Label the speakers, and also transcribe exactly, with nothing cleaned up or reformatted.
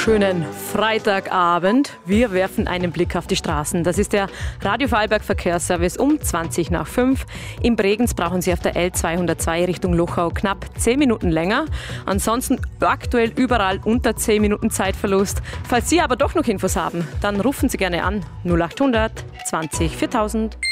Speaker 1: wunderschönen Freitagabend. Wir werfen einen Blick auf die Straßen. Das ist der Radio Vorarlberg Verkehrsservice um zwanzig nach fünf. In Bregenz brauchen Sie auf der L zweihundertzwei Richtung Lochau knapp zehn Minuten länger. Ansonsten aktuell überall unter zehn Minuten Zeitverlust. Falls Sie aber doch noch Infos haben, dann rufen Sie gerne an null achthundert zwanzig viertausend.